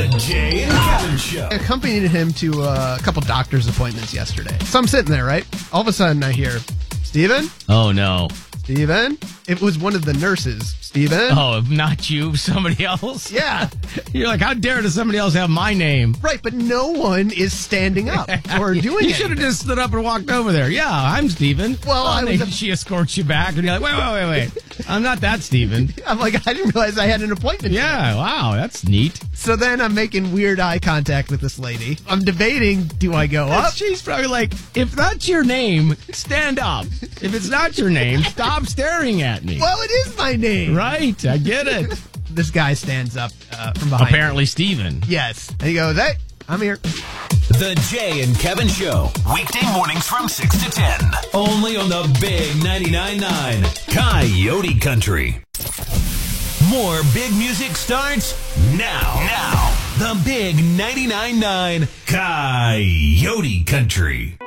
The Jay and Kevin Show. I accompanied him to a couple doctor's appointments yesterday. So I'm sitting there, right? All of a sudden I hear, Steven? Oh, no. Steven? It was one of the nurses. Steven? Oh, not you, somebody else? Yeah. You're like, how dare does somebody else have my name? Right, but no one is standing up or doing You it. should have just stood up and walked over there. Yeah, I'm Steven. Well, she escorts you back, and you're like, wait. I'm not that Steven. I'm like, I didn't realize I had an appointment. Yeah, wow, that's neat. So then I'm making weird eye contact with this lady. I'm debating, do I go up? She's probably like, if that's your name, stand up. If it's not your name, stop staring at me. Well, it is my name. Right, I get it. This guy stands up from behind. Apparently Steven. Yes. And he goes, hey, I'm here. The Jay and Kevin Show. Weekday mornings from 6 to 10. Only on the Big 99.9 Coyote Country. More big music starts now. The Big 99.9 Coyote Country.